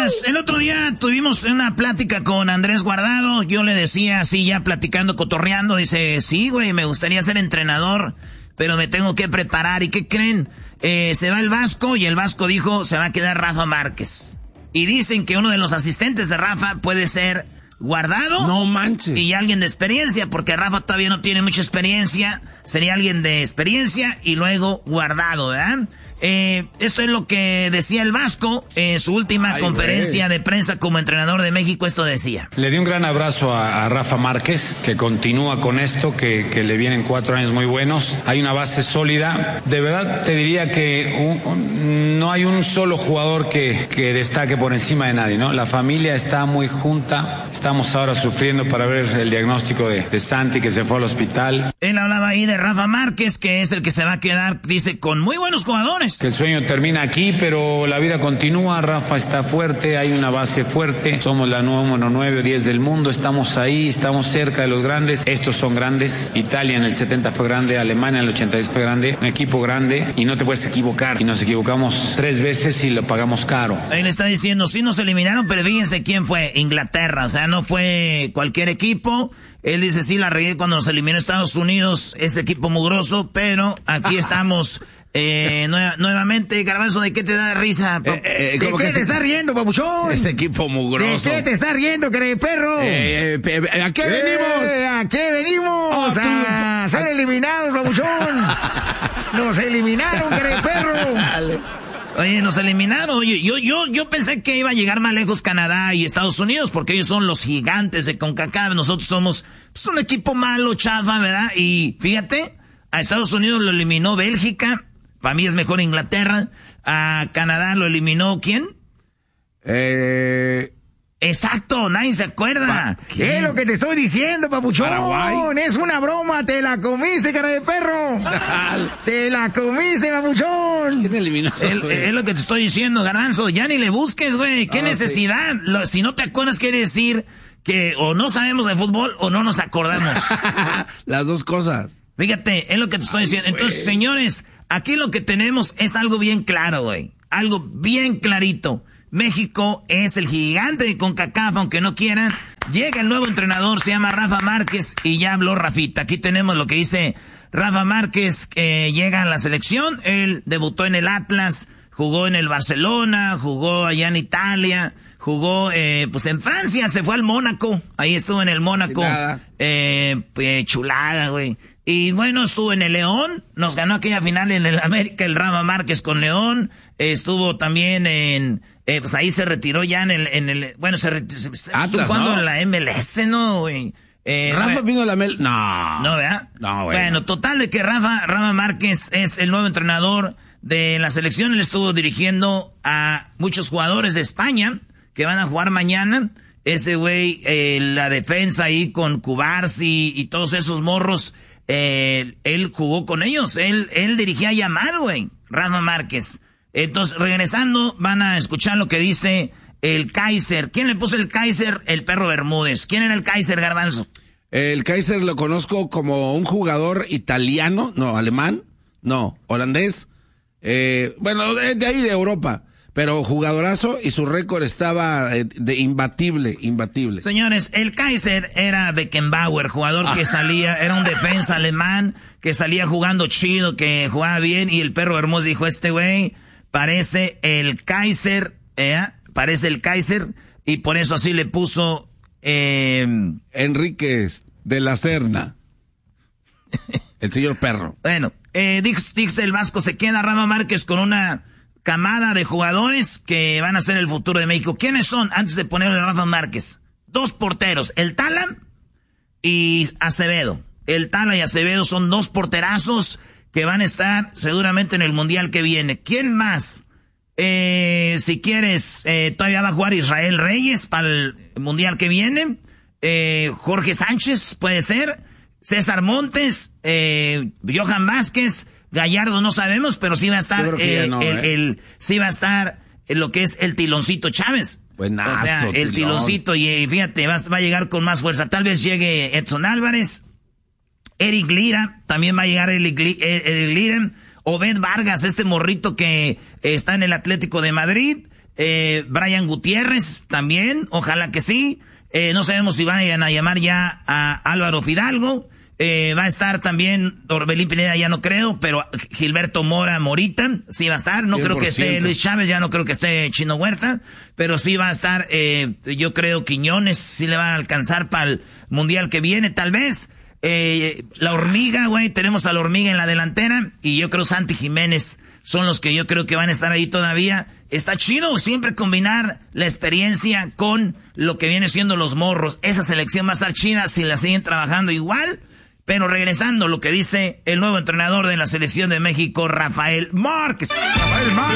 Pues el otro día tuvimos una plática con Andrés Guardado. Yo le decía así, ya platicando, cotorreando. Dice, sí, güey, me gustaría ser entrenador, pero me tengo que preparar. ¿Y qué creen? Se va el Vasco y el Vasco dijo, se va a quedar Rafa Márquez. Y dicen que uno de los asistentes de Rafa puede ser Guardado. No manches. Y alguien de experiencia, porque Rafa todavía no tiene mucha experiencia. Sería alguien de experiencia y luego Guardado, ¿verdad? Eso es lo que decía el Vasco en su última conferencia de prensa como entrenador de México. Esto decía. Le di un gran abrazo a Rafa Márquez, que continúa con esto, que le vienen 4 años muy buenos. Hay una base sólida. De verdad te diría que no hay un solo jugador que destaque por encima de nadie, ¿no? La familia está muy junta. Estamos ahora sufriendo para ver el diagnóstico de Santi, que se fue al hospital. Él hablaba ahí de Rafa Márquez, que es el que se va a quedar, dice, con muy buenos jugadores. Que el sueño termina aquí, pero la vida continúa. Rafa está fuerte, hay una base fuerte. Somos la número 9 o 10 del mundo. Estamos ahí, estamos cerca de los grandes. Estos son grandes. Italia en el 70 fue grande, Alemania en el 86 fue grande. Un equipo grande y no te puedes equivocar. Y nos equivocamos 3 veces y lo pagamos caro. Ahí le está diciendo, sí nos eliminaron, pero fíjense quién fue. Inglaterra, o sea, no fue cualquier equipo. Él dice, sí, la regué cuando nos eliminó Estados Unidos, ese equipo mugroso, pero aquí estamos nuevamente. Garbanzo, ¿de qué te da risa? ¿De qué te estás riendo, papuchón? Ese equipo mugroso. ¿De qué te estás riendo, perro? ¿A qué venimos? ¿A qué venimos? A ser eliminados, papuchón. Nos eliminaron, perro. Oye, nos eliminaron. Oye, yo pensé que iba a llegar más lejos Canadá y Estados Unidos, porque ellos son los gigantes de CONCACAF. Nosotros somos un equipo malo, chafa, ¿verdad? Y fíjate, a Estados Unidos lo eliminó Bélgica. Para mí es mejor Inglaterra. A Canadá lo eliminó, ¿quién? Exacto, nadie se acuerda. ¿Qué es lo que te estoy diciendo, papuchón? Paraguay. Es una broma, te la comiste, cara de perro. Te la comiste, papuchón. ¿Quién eliminó? Es lo que te estoy diciendo, Garbanzo. Ya ni le busques, güey. ¿Qué necesidad? Sí. Si no te acuerdas, quiere decir que o no sabemos de fútbol o no nos acordamos. Las dos cosas. Fíjate, es lo que te estoy diciendo. Entonces, señores, aquí lo que tenemos es algo bien claro, güey. Algo bien clarito. México es el gigante de CONCACAF, aunque no quieran. Llega el nuevo entrenador, se llama Rafa Márquez, y ya habló Rafita. Aquí tenemos lo que dice Rafa Márquez, que llega a la selección. Él debutó en el Atlas, jugó en el Barcelona, jugó allá en Italia, jugó pues en Francia, se fue al Mónaco. Ahí estuvo en el Mónaco. Chulada, güey. Y bueno, estuvo en el León, nos ganó aquella final en el América, el Rafa Márquez con León. Estuvo también en... pues ahí se retiró ya en el bueno, estuvo jugando, ¿no?, en la MLS, ¿no, güey? Rafa vino a la MLS. No, ¿verdad? No, güey. Bueno, total de que Rafa Márquez es el nuevo entrenador de la selección. Él estuvo dirigiendo a muchos jugadores de España que van a jugar mañana. Ese güey, la defensa ahí con Cubarsi y todos esos morros, él jugó con ellos. Él dirigía a Yamal, güey, Rafa Márquez. Entonces, regresando, van a escuchar lo que dice el Kaiser. ¿Quién le puso el Kaiser? El Perro Bermúdez. ¿Quién era el Kaiser, Garbanzo? El Kaiser lo conozco como un jugador italiano, alemán, holandés. Bueno, de ahí de Europa. Pero jugadorazo, y su récord estaba de imbatible. Señores, el Kaiser era Beckenbauer, jugador que salía, era un defensa alemán, que salía jugando chido, que jugaba bien, y el Perro Bermúdez dijo, este güey parece el Kaiser, y por eso así le puso Enríquez de la Serna. El señor Perro. Bueno, dice el Vasco, se queda Rafa Márquez con una camada de jugadores que van a ser el futuro de México. ¿Quiénes son? Antes de ponerle a Rafa Márquez, 2 porteros, el Tala y Acevedo. El Tala y Acevedo son 2 porterazos que van a estar seguramente en el Mundial que viene. ¿Quién más? Si quieres, todavía va a jugar Israel Reyes para el Mundial que viene. Jorge Sánchez, puede ser. César Montes, Johan Vázquez, Gallardo no sabemos, pero sí va a estar sí va a estar lo que es el Tiloncito Chávez. Buenazo, o sea, el Tiloncito, y fíjate, va a llegar con más fuerza. Tal vez llegue Edson Álvarez, Eric Lira, también va a llegar Eric Lira, Obed Vargas, este morrito que está en el Atlético de Madrid, Brian Gutiérrez también, ojalá que sí. No sabemos si van a llamar ya a Álvaro Fidalgo. Va a estar también Orbelín Pineda, ya no creo, pero Gilberto Morita sí va a estar. No 100%. Creo que esté Luis Chávez, ya no creo que esté Chino Huerta, pero sí va a estar, yo creo Quiñones, sí le van a alcanzar para el Mundial que viene, tal vez. La Hormiga, güey, tenemos a la Hormiga en la delantera, y yo creo Santi Jiménez son los que yo creo que van a estar ahí todavía. Está chido siempre combinar la experiencia con lo que viene siendo los morros. Esa selección va a estar chida si la siguen trabajando igual. Pero regresando, lo que dice el nuevo entrenador de la selección de México, Rafael Márquez.